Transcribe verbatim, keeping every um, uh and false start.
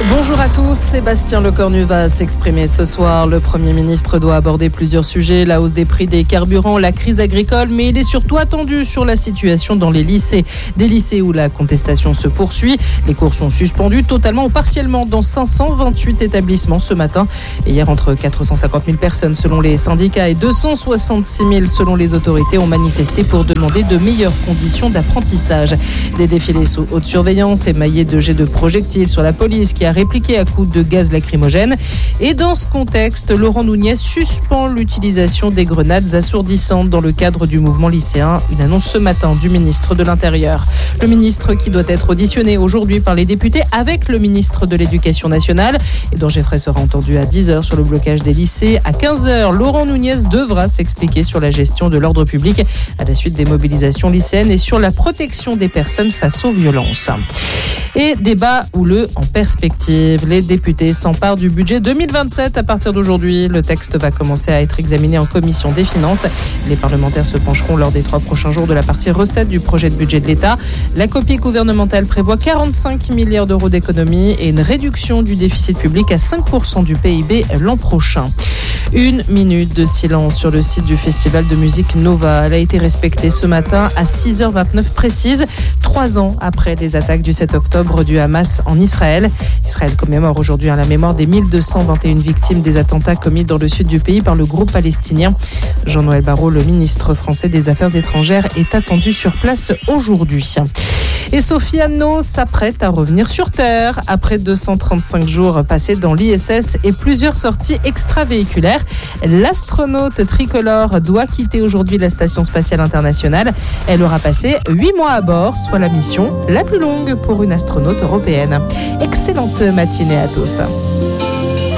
Bonjour à tous, Sébastien Lecornu va s'exprimer ce soir. Le Premier ministre doit aborder plusieurs sujets, la hausse des prix des carburants, la crise agricole, mais il est surtout attendu sur la situation dans les lycées. Des lycées où la contestation se poursuit. Les cours sont suspendus totalement ou partiellement dans cinq cent vingt-huit établissements ce matin. Et hier, entre quatre cent cinquante mille personnes selon les syndicats et deux cent soixante-six mille selon les autorités ont manifesté pour demander de meilleures conditions d'apprentissage. Des défilés sous haute surveillance émaillés de jets de projectiles sur la police qui a répliqué à coups de gaz lacrymogène. Et dans ce contexte, Laurent Nunez suspend l'utilisation des grenades assourdissantes dans le cadre du mouvement lycéen. Une annonce ce matin du ministre de l'Intérieur. Le ministre qui doit être auditionné aujourd'hui par les députés avec le ministre de l'Éducation nationale et dont Geoffrey sera entendu à dix heures sur le blocage des lycées. À quinze heures, Laurent Nunez devra s'expliquer sur la gestion de l'ordre public à la suite des mobilisations lycéennes et sur la protection des personnes face aux violences. Et débat houleux en perspective. Les députés s'emparent du budget deux mille vingt-sept à partir d'aujourd'hui. Le texte va commencer à être examiné en commission des finances. Les parlementaires se pencheront lors des trois prochains jours de la partie recettes du projet de budget de l'État. La copie gouvernementale prévoit quarante-cinq milliards d'euros d'économies et une réduction du déficit public à cinq pour cent du P I B l'an prochain. Une minute de silence sur le site du festival de musique Nova. Elle a été respectée ce matin à six heures vingt-neuf précise, trois ans après les attaques du sept octobre du Hamas en Israël. Israël commémore aujourd'hui à la mémoire des mille deux cent vingt et une victimes des attentats commis dans le sud du pays par le groupe palestinien. Jean-Noël Barrot, le ministre français des Affaires étrangères, est attendu sur place aujourd'hui. Et Sophie Anno s'apprête à revenir sur Terre après deux cent trente-cinq jours passés dans l'I S S et plusieurs sorties extravéhiculaires. L'astronaute tricolore doit quitter aujourd'hui la Station spatiale internationale. Elle aura passé huit mois à bord, soit la mission la plus longue pour une astronaute européenne. Excellente matinée à tous.